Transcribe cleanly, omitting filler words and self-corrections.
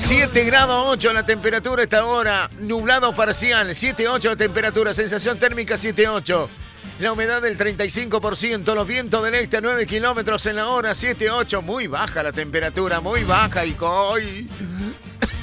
7 grados 8 la temperatura a esta hora. Nublado parcial. 7,8 la temperatura. Sensación térmica 7,8. La humedad del 35%. Los vientos del este a 9 kilómetros en la hora. 7,8. Muy baja la temperatura. Muy baja. Y hoy